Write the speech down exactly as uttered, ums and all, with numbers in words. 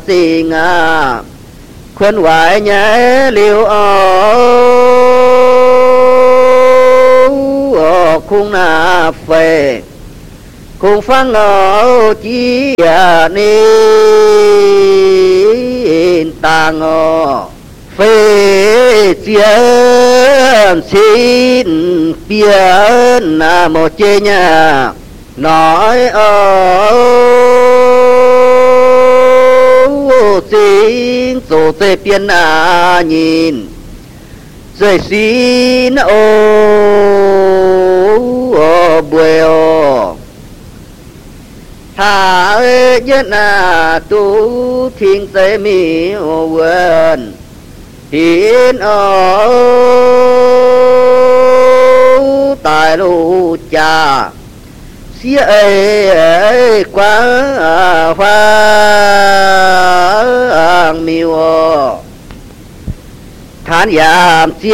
tình à khuyên hoài nhé liều ở khung na phê khung phăng ở chi à nên ta ngọ phê chiến xin biến là một chế nhà nói ở xin số tê biến à nhìn rồi xin ô buổi ô thà ơi nhất là tu thiên tế mi ô quên hiện ở tại lũ cha xía ấy quá hoa miêu thán yam